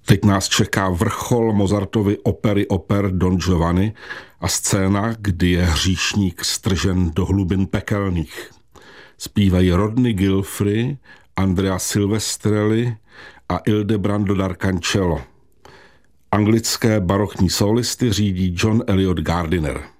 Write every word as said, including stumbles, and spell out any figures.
Teď nás čeká vrchol Mozartovy opery oper Don Giovanni a scéna, kdy je hříšník stržen do hlubin pekelných. Zpívají Rodney Gilfry, Andrea Silvestrelli a Ildebrando Darcancello. Anglické barokní solisty řídí John Eliot Gardiner.